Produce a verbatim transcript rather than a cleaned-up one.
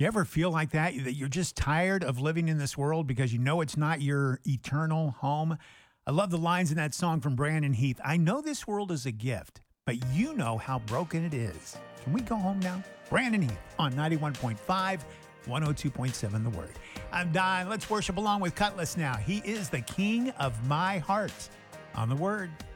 You ever feel like that? That you're just tired of living in this world because you know it's not your eternal home? I love the lines in that song from Brandon Heath. I know this world is a gift, but you know how broken it is. Can we go home now? Brandon Heath on ninety-one point five, one oh two point seven The Word. I'm Don. Let's worship along with Cutlass now. He is the King of my heart on The Word.